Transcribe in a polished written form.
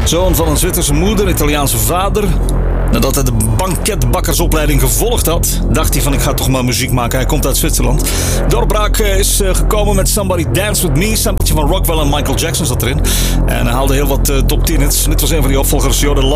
Zoon van een Zwitserse moeder, Italiaanse vader. Nadat hij de banketbakkersopleiding gevolgd had, dacht hij van ik ga toch maar muziek maken. Hij komt uit Zwitserland. Doorbraak is gekomen met Somebody Dance With Me. Sampletje van Rockwell en Michael Jackson zat erin. En hij haalde heel wat top 10 hits. Dit was een van die opvolgers.